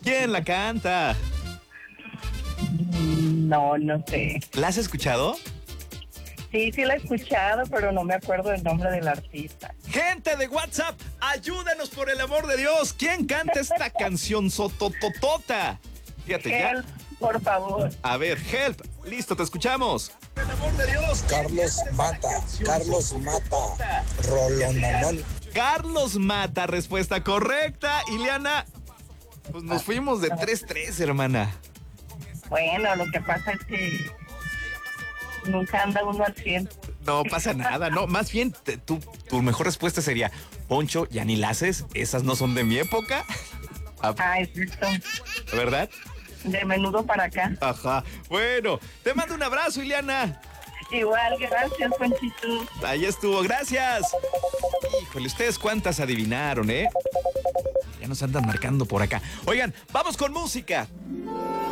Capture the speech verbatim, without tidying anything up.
¿Quién la canta? No, no sé. ¿La has escuchado? Sí, sí la he escuchado, pero no me acuerdo el nombre del artista. Gente de WhatsApp, ayúdanos por el amor de Dios. ¿Quién canta esta canción sotototota? Fíjate ya. Help, por favor. A ver, help. Listo, te escuchamos. Por el amor de Dios. Carlos Mata, Carlos Mata, Rolononón. Carlos Mata, respuesta correcta. Ileana, pues nos fuimos de tres tres, hermana. Bueno, lo que pasa es que nunca anda uno al cien. No pasa nada, no, más bien te- tu, tu mejor respuesta sería, Poncho, ya ni la haces, esas no son de mi época. Ah, Ah, es esto. ¿verdad? De menudo para acá. Ajá. Bueno, te mando un abrazo, Ileana. Igual, gracias, Ponchito. Ahí estuvo, gracias. Híjole, ustedes cuántas adivinaron, ¿eh? Ya nos andan marcando por acá. Oigan, vamos con música.